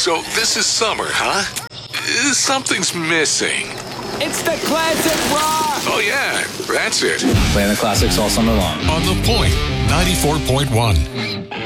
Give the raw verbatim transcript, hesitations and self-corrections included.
So this is summer, huh? Uh, Something's missing. It's the classic rock! Oh yeah, that's it. Playing the classics all summer long. On The Point, ninety-four point one.